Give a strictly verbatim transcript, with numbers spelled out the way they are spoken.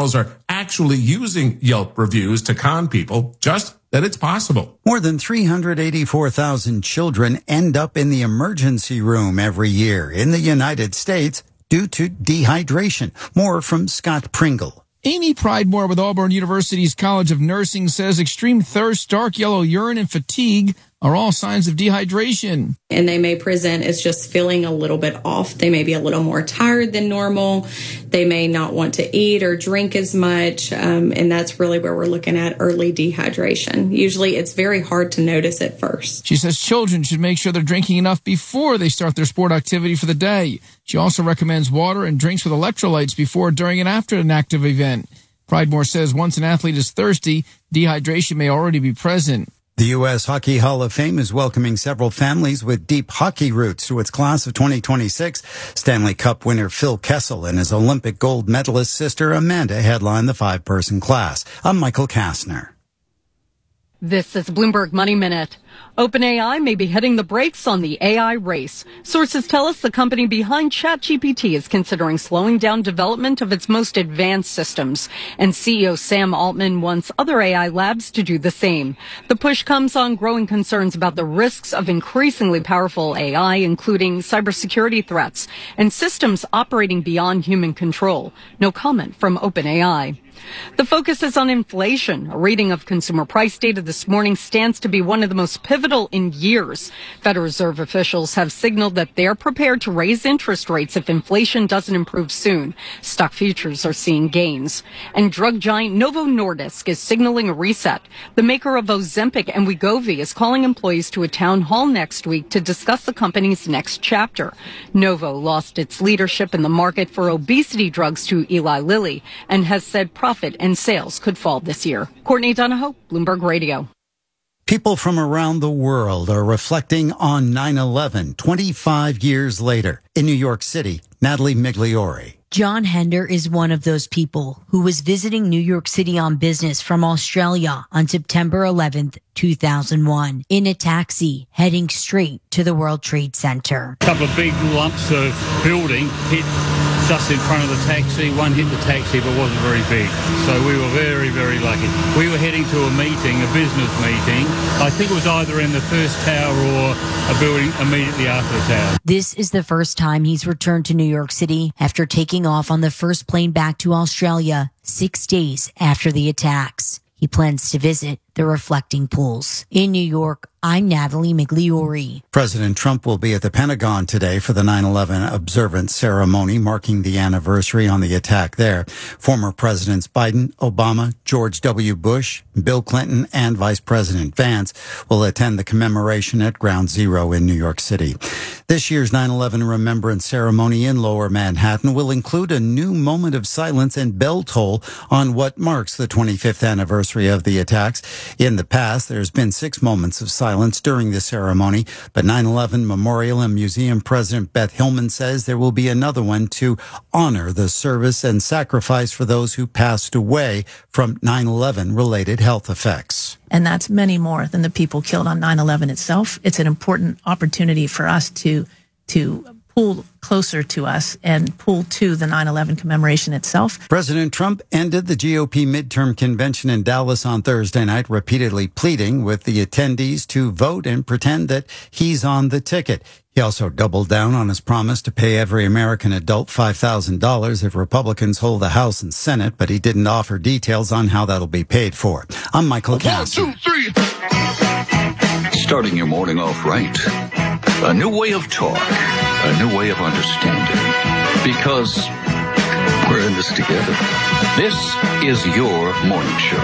criminals are actually using Yelp reviews to con people, just that it's possible. More than three hundred eighty-four thousand children end up in the emergency room every year in the United States due to dehydration. More from Scott Pringle. Amy Pridemore with Auburn University's College of Nursing says extreme thirst, dark yellow urine, and fatigue are all signs of dehydration. And they may present as just feeling a little bit off. They may be a little more tired than normal. They may not want to eat or drink as much. Um, and that's really where we're looking at early dehydration. Usually it's very hard to notice at first. She says children should make sure they're drinking enough before they start their sport activity for the day. She also recommends water and drinks with electrolytes before, during, and after an active event. Pridemore says once an athlete is thirsty, dehydration may already be present. The U S Hockey Hall of Fame is welcoming several families with deep hockey roots to its class of twenty twenty-six. Stanley Cup winner Phil Kessel and his Olympic gold medalist sister Amanda headline the five-person class. I'm Michael Kastner. This is Bloomberg Money Minute. OpenAI may be hitting the brakes on the A I race. Sources tell us the company behind ChatGPT is considering slowing down development of its most advanced systems. And C E O Sam Altman wants other A I labs to do the same. The push comes on growing concerns about the risks of increasingly powerful A I, including cybersecurity threats and systems operating beyond human control. No comment from OpenAI. The focus is on inflation. A reading of consumer price data this morning stands to be one of the most pivotal in years. Federal Reserve officials have signaled that they're prepared to raise interest rates if inflation doesn't improve soon. Stock futures are seeing gains. And drug giant Novo Nordisk is signaling a reset. The maker of Ozempic and Wegovy is calling employees to a town hall next week to discuss the company's next chapter. Novo lost its leadership in the market for obesity drugs to Eli Lilly and has said profit and sales could fall this year. Courtney Donahoe, Bloomberg Radio. People from around the world are reflecting on nine eleven twenty-five years later. In New York City, Natalie Migliori. John Hender is one of those people who was visiting New York City on business from Australia on September eleventh, two thousand one, in a taxi heading straight to the World Trade Center. A couple of big lumps of building hit just in front of the taxi. One hit the taxi but wasn't very big. So we were very, very lucky. We were heading to a meeting, a business meeting. I think it was either in the first tower or a building immediately after the tower. This is the first time he's returned to New York City after taking off on the first plane back to Australia six days after the attacks. He plans to visit the reflecting pools. In New York, I'm Natalie Migliori. President Trump will be at the Pentagon today for the nine eleven observance ceremony marking the anniversary on the attack there. Former Presidents Biden, Obama, George W. Bush, Bill Clinton, and Vice President Vance will attend the commemoration at Ground Zero in New York City. This year's nine eleven remembrance ceremony in Lower Manhattan will include a new moment of silence and bell toll on what marks the twenty-fifth anniversary of the attacks. In the past, there's been six moments of silence during the ceremony, but nine eleven Memorial and Museum President Beth Hillman says there will be another one to honor the service and sacrifice for those who passed away from nine eleven related health effects. And that's many more than the people killed on nine eleven itself. It's an important opportunity for us to to pull closer to us and pull to the nine eleven commemoration itself. President Trump ended the G O P midterm convention in Dallas on Thursday night, repeatedly pleading with the attendees to vote and pretend that he's on the ticket. He also doubled down on his promise to pay every American adult five thousand dollars if Republicans hold the House and Senate, but he didn't offer details on how that'll be paid for. I'm Michael Castle. One, two, three. Starting your morning off right. A new way of talk. A new way of understanding. Because we're in this together. This is your morning show.